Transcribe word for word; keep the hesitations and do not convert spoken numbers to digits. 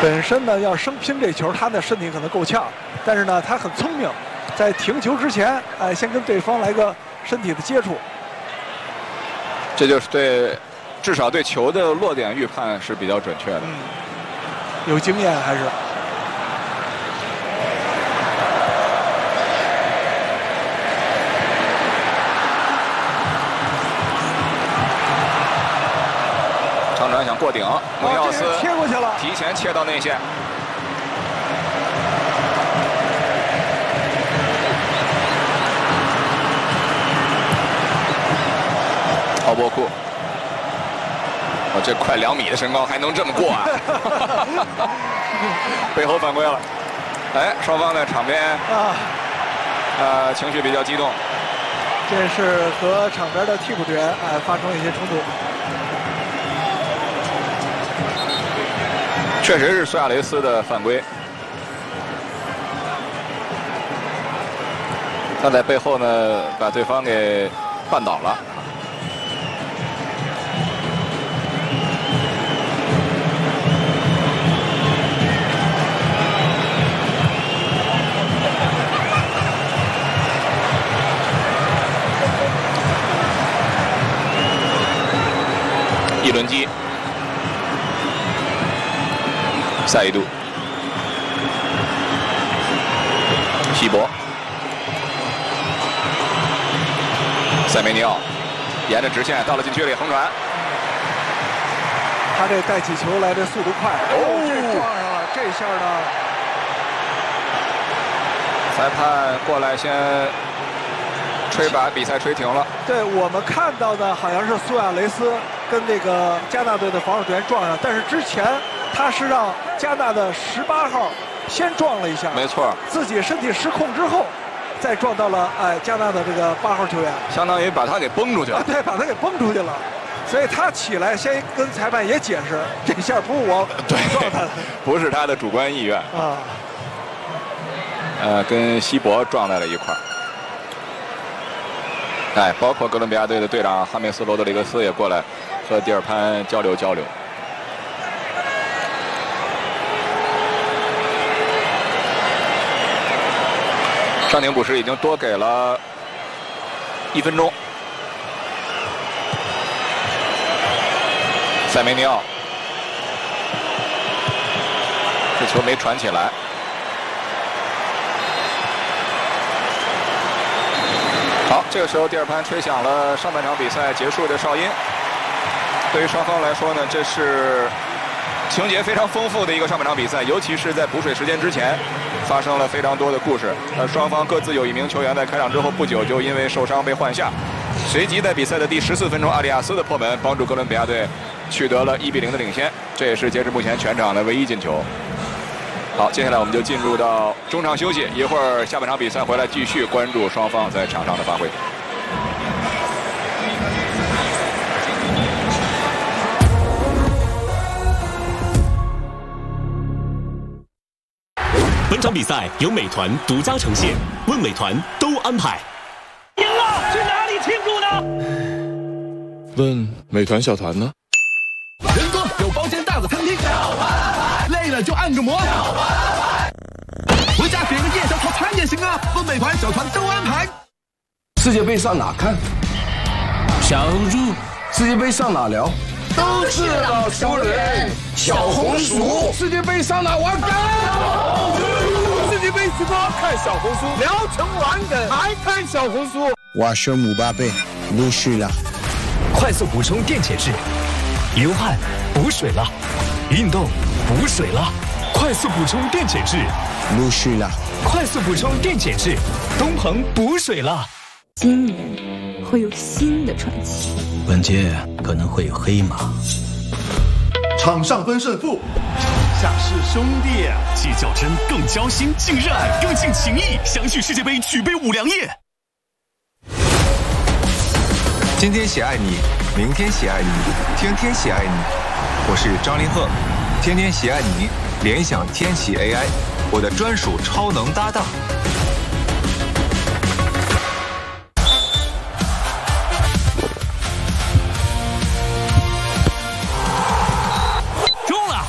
本身呢要生拼这球，他的身体可能够呛，但是呢他很聪明，在停球之前，哎，先跟对方来个身体的接触。 这就是对，至少对球的落点预判是比较准确的。 嗯，有经验还是。 长传想过顶，蒙奥斯切过去了， 提前切到内线。奥波库，哦，这快两米的身高还能这么过啊！背后犯规了，哎，双方在场边啊，呃，情绪比较激动。 这是和场边的替补队员哎发生了一些冲突。 确实是苏亚雷斯的犯规，他在背后呢把对方给绊倒了。一轮击。赛义杜，希伯，塞梅尼奥，沿着直线到了禁区里横传。 他这带起球来的速度快，哦，这撞上了，这下呢， 裁判过来先吹把比赛吹停了。 对我们看到的好像是苏亚雷斯跟这个加纳队的防守队员撞上，但是之前他是让加纳的十八号先撞了一下， 没错， 自己身体失控之后，再撞到了哎加纳的这个八号球员， 相当于把他给崩出去了。 啊、对，把他给崩出去了。所以他起来先跟裁判也解释，这下不是我撞他的， 不是他的主观意愿啊。 呃，跟希伯撞在了一块儿。哎，包括哥伦比亚队的队长哈梅斯·罗德里格斯也过来和迪尔潘交流交流。上庭补时已经多给了一分钟。塞梅尼奥，这球没传起来。好，这个时候蒂尔潘吹响了上半场比赛结束的哨音。对于双方来说呢，这是情节非常丰富的一个上半场比赛，尤其是在补水时间之前，发生了非常多的故事。呃，双方各自有一名球员在开场之后不久就因为受伤被换下，随即在比赛的第十四分钟，阿里亚斯的破门帮助哥伦比亚队取得了一比零的领先，这也是截至目前全场的唯一进球。好，接下来我们就进入到中场休息，一会儿下半场比赛回来继续关注双方在场上的发挥。 本场比赛由美团独家呈现，问美团都安排。 赢了，去哪里庆祝呢？ 问美团小团呢？ 人多有包间大的餐厅，累了就按个摩。回家点个夜宵套餐也行啊，问美团小团都安排。 世界杯上哪看？ 小红书。 世界杯上哪聊？ 都是老熟人。 小红书。世界杯上哪玩梗？ 世界杯直播看小红书，聊成玩梗还看小红书。 我是姆巴佩，陆续了。 快速补充电解质，流汗补水了，运动补水了，快速补充电解质， 陆续了。 快速补充电解质，东鹏补水了。 今年会有新的传奇， 本届可能会有黑马。 场上分胜负，下是兄弟， 既较真更交心，竟热爱更尽情谊，相续世界杯举杯五粮液。 今天喜爱你，明天喜爱你，天天喜爱你。我是张凌赫，天天喜爱你，联想天齐 A I， 我的专属超能搭档。